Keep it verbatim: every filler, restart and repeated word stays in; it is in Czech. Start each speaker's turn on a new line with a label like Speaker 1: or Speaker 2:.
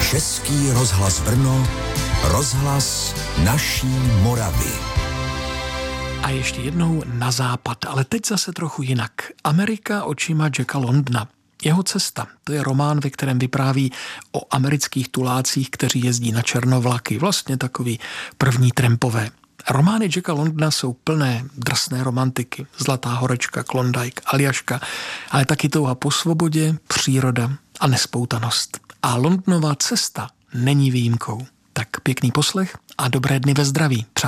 Speaker 1: Český rozhlas Brno, rozhlas naší Moravy.
Speaker 2: A ještě jednou na západ, ale teď zase trochu jinak. Amerika očima Jacka Londona. Jeho cesta, to je román, ve kterém vypráví o amerických tulácích, kteří jezdí na černovlaky, vlastně takový první trampové. Romány Jacka Londona jsou plné drsné romantiky, Zlatá horečka, Klondike, Aljaška, ale taky touha po svobodě, příroda a nespoutanost. A Londonova cesta není výjimkou. Tak pěkný poslech a dobré dny ve zdraví.